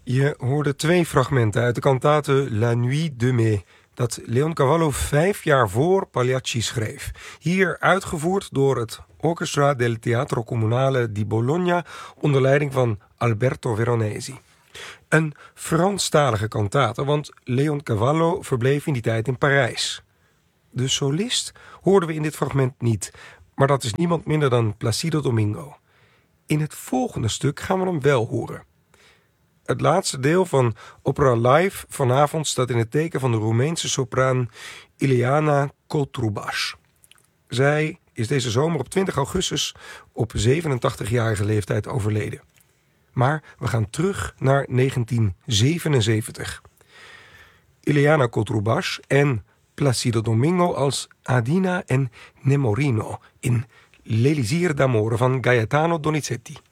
Je hoorde 2 fragmenten uit de cantate La Nuit de Mai, dat Leoncavallo 5 jaar voor Pagliacci schreef. Hier uitgevoerd door het Orchestra del Teatro Comunale di Bologna onder leiding van Alberto Veronesi. Een Franstalige cantate, want Leoncavallo verbleef in die tijd in Parijs. De solist hoorden we in dit fragment niet, maar dat is niemand minder dan Placido Domingo. In het volgende stuk gaan we hem wel horen. Het laatste deel van Opera Live vanavond staat in het teken van de Roemeense sopraan Ileana Cotrubas. Zij is deze zomer op 20 augustus op 87-jarige leeftijd overleden. Maar we gaan terug naar 1977. Ileana Cotrubas en Placido Domingo als Adina en Nemorino in L'Elisir d'Amore van Gaetano Donizetti.